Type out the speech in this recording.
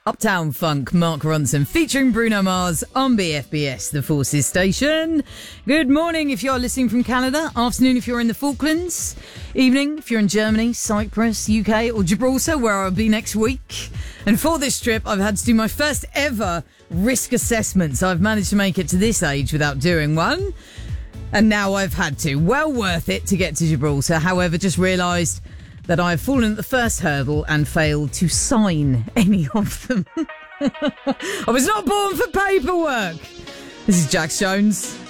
Uptown Funk, Mark Ronson, featuring Bruno Mars on BFBS, the Forces station. Good morning if you're listening from Canada, afternoon if you're in the Falklands, evening if you're in Germany, Cyprus, UK or Gibraltar, where I'll be next week. And for this trip, I've had to do my first ever risk assessment, so I've managed to make it to this age without doing one. And now I've had to. Well worth it to get to Gibraltar. However, just realised that I've fallen at the first hurdle and failed to sign any of them. I was not born for paperwork. This is Jax Jones.